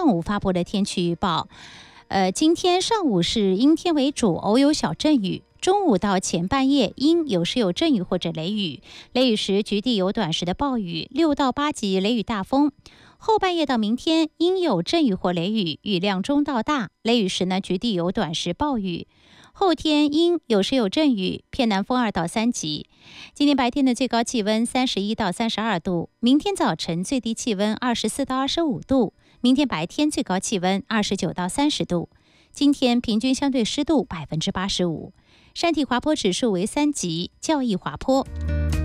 上午发布的天气预报。今天上午是阴天为主，偶有小阵雨。中午到前半夜阴，有时有阵雨或者雷雨，雷雨时局地有短时的暴雨，6到8级雷雨大风。后半夜到明天阴有阵雨或雷雨，雨量中到大，雷雨时呢局地有短时暴雨。后天阴，有时有阵雨，偏南风2到3级。今天白天的最高气温31到32度，明天早晨最低气温24到25度，明天白天最高气温29到30度。今天平均相对湿度85%，山体滑坡指数为3级，较易滑坡。